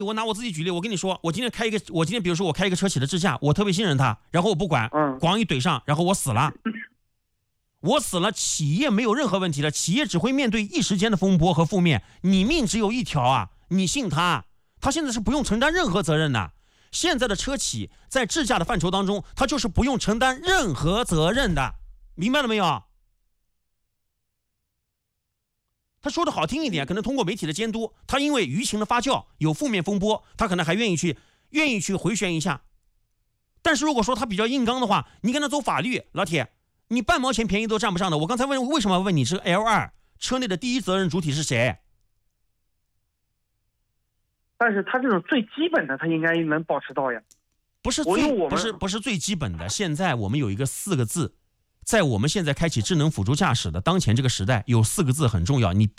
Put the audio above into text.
我拿我自己举例，我跟你说，我今天比如说我开一个车企的支架，我特别信任它，然后我不管，咣一怼上，然后我死了。我死了，企业没有任何问题了，企业只会面对一时间的风波和负面。你命只有一条啊，你信他？他现在是不用承担任何责任的。现在的车企在智驾的范畴当中，他就是不用承担任何责任的，明白了没有？他说的好听一点，可能通过媒体的监督，他因为舆情的发酵有负面风波，他可能还愿意去回旋一下。但是如果说他比较硬刚的话，你跟他走法律，老铁，你半毛钱便宜都占不上的。我刚才为什么问你这个 L2 车内的第一责任主体是谁？ 但是他这种最基本的，他应该能保持到呀。 不是最基本的。现在我们有一个4个字，在我们现在开启智能辅助驾驶的当前这个时代，有4个字很重要，你